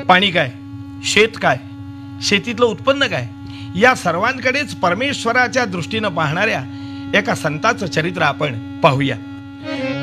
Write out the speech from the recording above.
पाणी काय, शेत काय, शेतीतलं उत्पन्न काय, या सर्वांकडेच परमेश्वराच्या दृष्टीनं पाहणाऱ्या एका संताचं चरित्र आपण पाहूया.